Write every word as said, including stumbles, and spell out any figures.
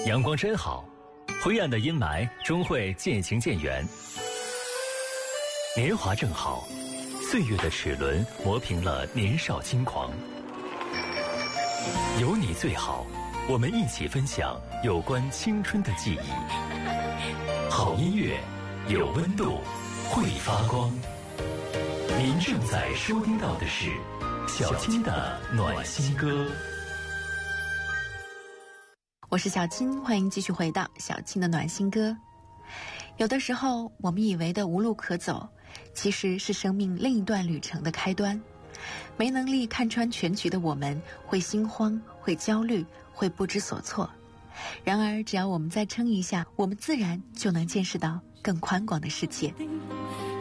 阳光真好，灰暗的阴霾终会渐行渐远。年华正好，岁月的齿轮磨平了年少轻狂。有你最好，我们一起分享有关青春的记忆。好音乐，有温度，会发光。您正在收听到的是小青的暖心歌。 我是小青，欢迎继续回到小青的暖心歌。有的时候我们以为的无路可走，其实是生命另一段旅程的开端。没能力看穿全局的我们，会心慌，会焦虑，会不知所措。然而只要我们再撑一下，我们自然就能见识到更宽广的世界。